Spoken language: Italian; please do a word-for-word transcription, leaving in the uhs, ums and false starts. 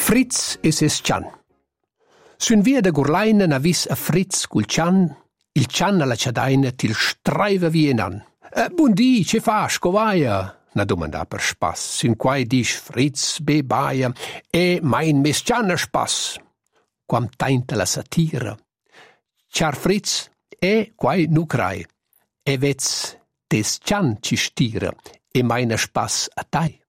Fritz e ses cian. Sün via da Gurlaina n'a vis a Fritz cul cian, il cian alla ciadaina til straiva vienan. Eh, buondì, ce fa, scovaia? N'ha domandà per spass. Sün quai disch Fritz be baia e mein mes cian a spass. Quam tainta la satira. Char Fritz e quai nu crai. E vez tes cian ci stira e mein a spass a tai.